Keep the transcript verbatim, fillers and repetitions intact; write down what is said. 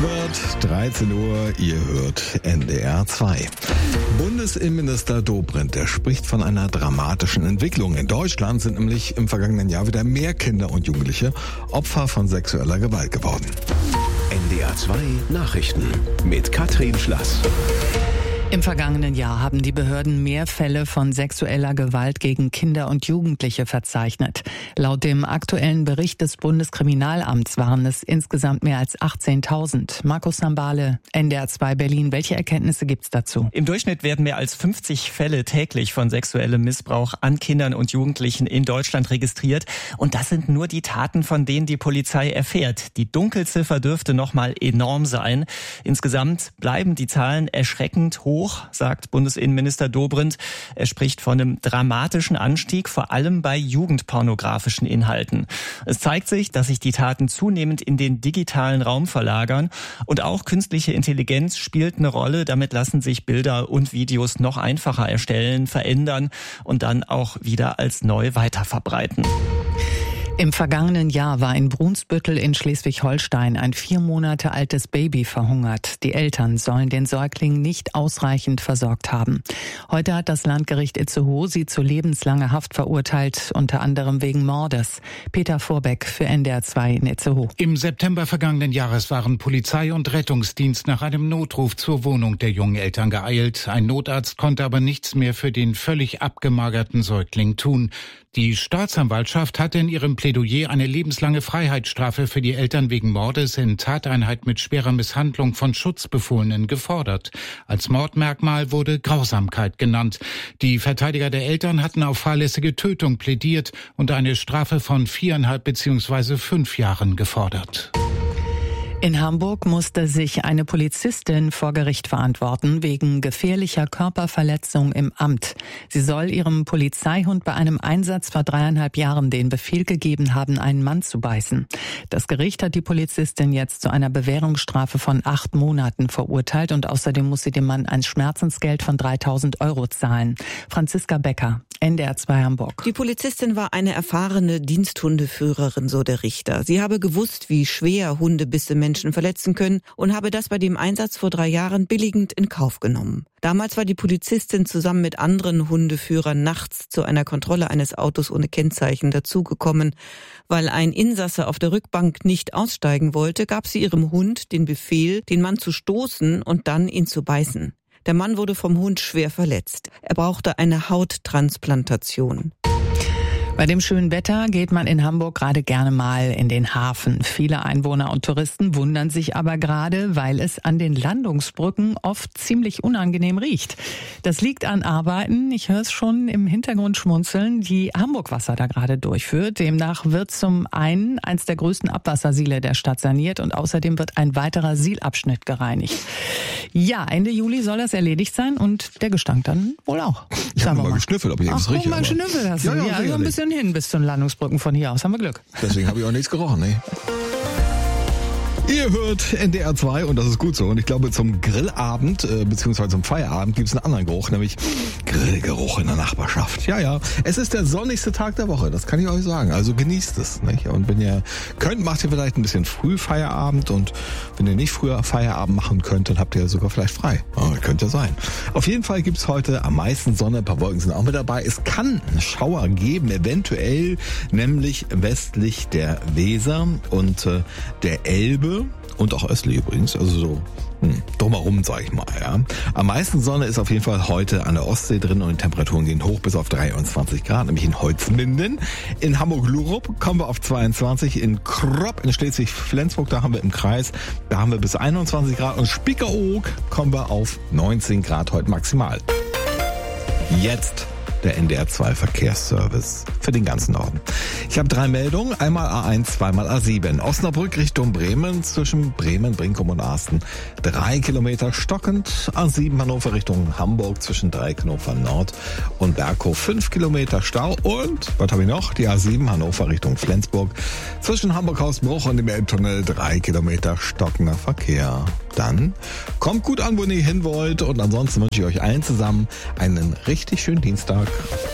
wird dreizehn Uhr, ihr hört N D R zwei. Bundesinnenminister Dobrindt, der spricht von einer dramatischen Entwicklung. In Deutschland sind nämlich im vergangenen Jahr wieder mehr Kinder und Jugendliche Opfer von sexueller Gewalt geworden. N D R zwei Nachrichten mit Katrin Schlass. Im vergangenen Jahr haben die Behörden mehr Fälle von sexueller Gewalt gegen Kinder und Jugendliche verzeichnet. Laut dem aktuellen Bericht des Bundeskriminalamts waren es insgesamt mehr als achtzehntausend. Markus Sambale, N D R zwei Berlin. Welche Erkenntnisse gibt's dazu? Im Durchschnitt werden mehr als fünfzig Fälle täglich von sexuellem Missbrauch an Kindern und Jugendlichen in Deutschland registriert. Und das sind nur die Taten, von denen die Polizei erfährt. Die Dunkelziffer dürfte noch mal enorm sein. Insgesamt bleiben die Zahlen erschreckend hoch, sagt Bundesinnenminister Dobrindt. Er spricht von einem dramatischen Anstieg, vor allem bei jugendpornografischen Inhalten. Es zeigt sich, dass sich die Taten zunehmend in den digitalen Raum verlagern. Und auch künstliche Intelligenz spielt eine Rolle. Damit lassen sich Bilder und Videos noch einfacher erstellen, verändern und dann auch wieder als neu weiterverbreiten. Im vergangenen Jahr war in Brunsbüttel in Schleswig-Holstein ein vier Monate altes Baby verhungert. Die Eltern sollen den Säugling nicht ausreichend versorgt haben. Heute hat das Landgericht Itzehoe sie zu lebenslanger Haft verurteilt, unter anderem wegen Mordes. Peter Vorbeck für N D R zwei in Itzehoe. Im September vergangenen Jahres waren Polizei und Rettungsdienst nach einem Notruf zur Wohnung der jungen Eltern geeilt. Ein Notarzt konnte aber nichts mehr für den völlig abgemagerten Säugling tun. Die Staatsanwaltschaft hatte in ihrem Plädoyer eine lebenslange Freiheitsstrafe für die Eltern wegen Mordes in Tateinheit mit schwerer Misshandlung von Schutzbefohlenen gefordert. Als Mordmerkmal wurde Grausamkeit genannt. Die Verteidiger der Eltern hatten auf fahrlässige Tötung plädiert und eine Strafe von viereinhalb beziehungsweise fünf Jahren gefordert. In Hamburg musste sich eine Polizistin vor Gericht verantworten wegen gefährlicher Körperverletzung im Amt. Sie soll ihrem Polizeihund bei einem Einsatz vor dreieinhalb Jahren den Befehl gegeben haben, einen Mann zu beißen. Das Gericht hat die Polizistin jetzt zu einer Bewährungsstrafe von acht Monaten verurteilt und außerdem muss sie dem Mann ein Schmerzensgeld von dreitausend Euro zahlen. Franziska Becker, N D R zwei Hamburg. Die Polizistin war eine erfahrene Diensthundeführerin, so der Richter. Sie habe gewusst, wie schwer Hundebisse Menschen verletzen können und habe das bei dem Einsatz vor drei Jahren billigend in Kauf genommen. Damals war die Polizistin zusammen mit anderen Hundeführern nachts zu einer Kontrolle eines Autos ohne Kennzeichen dazugekommen. Weil ein Insasse auf der Rückbank nicht aussteigen wollte, gab sie ihrem Hund den Befehl, den Mann zu stoßen und dann ihn zu beißen. Der Mann wurde vom Hund schwer verletzt. Er brauchte eine Hauttransplantation. Bei dem schönen Wetter geht man in Hamburg gerade gerne mal in den Hafen. Viele Einwohner und Touristen wundern sich aber gerade, weil es an den Landungsbrücken oft ziemlich unangenehm riecht. Das liegt an Arbeiten, ich höre es schon im Hintergrund schmunzeln, die Hamburg Wasser da gerade durchführt. Demnach wird zum einen eins der größten Abwassersiele der Stadt saniert und außerdem wird ein weiterer Sielabschnitt gereinigt. Ja, Ende Juli soll das erledigt sein und der Gestank dann wohl auch. Ich habe mal, mal geschnüffelt, ob ich Ach, etwas rieche. Mal geschnüffelt hast du. Ja, ja, ja, also ein bisschen hin bis zu den Landungsbrücken von hier aus. Haben wir Glück. Deswegen habe ich auch nichts gerochen, ne? Ihr hört N D R zwei und das ist gut so. Und ich glaube, zum Grillabend äh, beziehungsweise zum Feierabend gibt es einen anderen Geruch, nämlich Grillgeruch in der Nachbarschaft. Ja, ja, es ist der sonnigste Tag der Woche, das kann ich euch sagen. Also genießt es, nicht? Und wenn ihr könnt, macht ihr vielleicht ein bisschen früh Feierabend. Und wenn ihr nicht früher Feierabend machen könnt, dann habt ihr sogar vielleicht frei. Oh, könnte ja sein. Auf jeden Fall gibt es heute am meisten Sonne, ein paar Wolken sind auch mit dabei. Es kann einen Schauer geben, eventuell, nämlich westlich der Weser und äh, der Elbe. Und auch östlich übrigens, also so hm, drumherum, sag ich mal. Ja. Am meisten Sonne ist auf jeden Fall heute an der Ostsee drin und die Temperaturen gehen hoch bis auf dreiundzwanzig Grad, nämlich in Holzminden. In Hamburg-Lurup kommen wir auf zweiundzwanzig, in Kropp in Schleswig-Flensburg, da haben wir im Kreis, da haben wir bis einundzwanzig Grad und Spiekeroog kommen wir auf neunzehn Grad heute maximal. Jetzt der N D R zwei Verkehrsservice für den ganzen Norden. Ich habe drei Meldungen, einmal A eins, zweimal A sieben. Osnabrück Richtung Bremen, zwischen Bremen, Brinkum und Arsten drei Kilometer stockend. A sieben Hannover Richtung Hamburg, zwischen Dreieck Hannover Nord und Berghof fünf Kilometer Stau. Und, was habe ich noch? Die A sieben Hannover Richtung Flensburg, zwischen Hamburg-Hausbruch und dem Elbtunnel drei Kilometer stockender Verkehr. Dann kommt gut an, wo ihr hin wollt und ansonsten wünsche ich euch allen zusammen einen richtig schönen Dienstag.